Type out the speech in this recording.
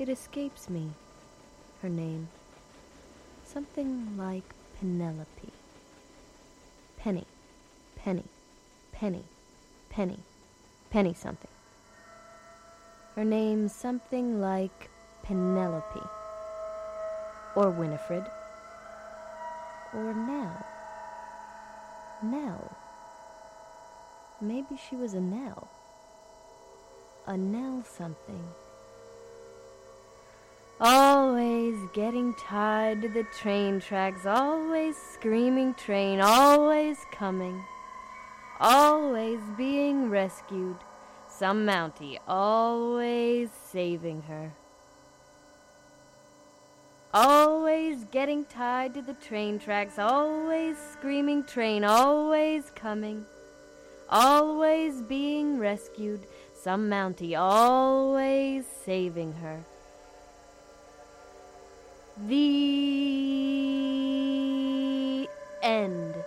It escapes me. Her name. Something like Penelope. Penny, Penny, Penny, Penny, Penny something. Her name something like Penelope. Or Winifred. Or Nell. Nell. Maybe she was a Nell. A Nell something. Always getting tied to the train tracks, always screaming train, always coming, always being rescued, some Mountie always saving her. Always getting tied to the train tracks, always screaming train, always coming, always being rescued, some Mountie always saving her. The end.